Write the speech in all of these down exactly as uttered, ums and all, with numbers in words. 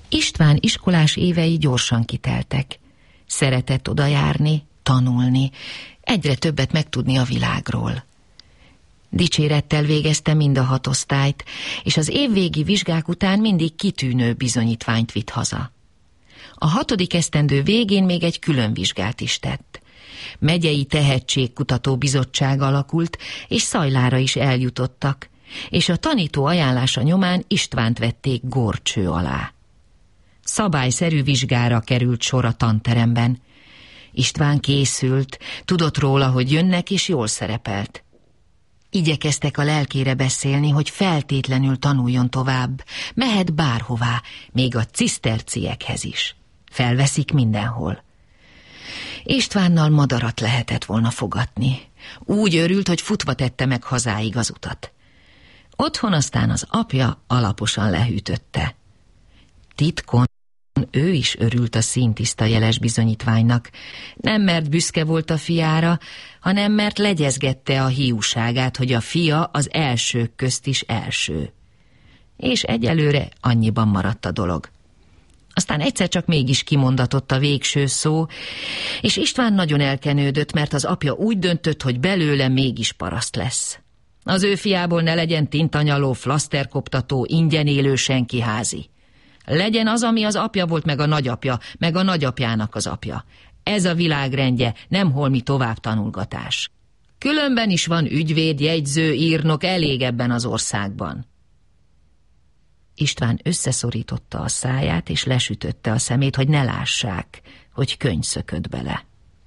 István iskolás évei gyorsan kiteltek. Szeretett oda járni, tanulni, egyre többet megtudni a világról. Dicsérettel végezte mind a hat osztályt, és az évvégi vizsgák után mindig kitűnő bizonyítványt vitt haza. A hatodik esztendő végén még egy külön vizsgát is tett. Megyei tehetségkutató bizottság alakult, és Szajlára is eljutottak, és a tanító ajánlása nyomán Istvánt vették górcső alá. Szabályszerű vizsgára került sor a tanteremben. István készült, tudott róla, hogy jönnek, és jól szerepelt. Igyekeztek a lelkére beszélni, hogy feltétlenül tanuljon tovább, mehet bárhová, még a ciszterciekhez is. Felveszik mindenhol. Istvánnal madarat lehetett volna fogatni. Úgy örült, hogy futva tette meg hazáig az utat. Otthon aztán az apja alaposan lehűtötte. Titkon ő is örült a színtiszta jeles bizonyítványnak. Nem mert büszke volt a fiára, hanem mert legyezgette a hiúságát, hogy a fia az elsők közt is első. És egyelőre annyiban maradt a dolog. Aztán egyszer csak mégis kimondatott a végső szó, és István nagyon elkenődött, mert az apja úgy döntött, hogy belőle mégis paraszt lesz. Az ő fiából ne legyen tintanyaló, flaszterkoptató, ingyen élő senkiházi. Legyen az, ami az apja volt, meg a nagyapja, meg a nagyapjának az apja. Ez a világrendje, nem holmi tovább tanulgatás. Különben is van ügyvéd, jegyző, írnok elég ebben az országban. István összeszorította a száját, és lesütötte a szemét, hogy ne lássák, hogy könny szökött bele.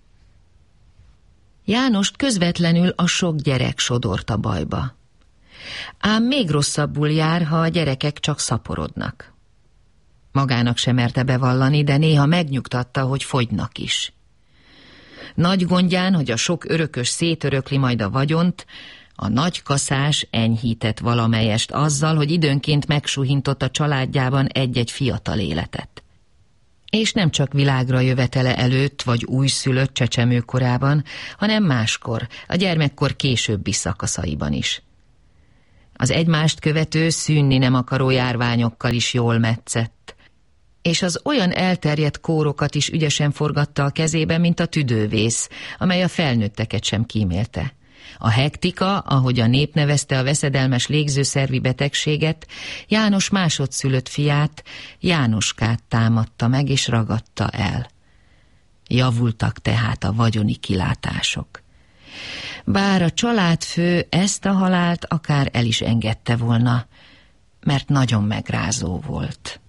Jánost közvetlenül a sok gyerek sodorta bajba. Ám még rosszabbul jár, ha a gyerekek csak szaporodnak. Magának sem merte bevallani, de néha megnyugtatta, hogy fogynak is. Nagy gondján, hogy a sok örökös szétörökli majd a vagyont, a nagy kaszás enyhített valamelyest azzal, hogy időnként megsuhintott a családjában egy-egy fiatal életet. És nem csak világra jövetele előtt vagy újszülött csecsemőkorában, hanem máskor, a gyermekkor későbbi szakaszaiban is. Az egymást követő, szűnni nem akaró járványokkal is jól metszett, és az olyan elterjedt kórokat is ügyesen forgatta a kezébe, mint a tüdővész, amely a felnőtteket sem kímélte. A hektika, ahogy a nép nevezte a veszedelmes légzőszervi betegséget, János másodszülött fiát, Jánoskát támadta meg és ragadta el. Javultak tehát a vagyoni kilátások. Bár a családfő ezt a halált akár el is engedte volna, mert nagyon megrázó volt.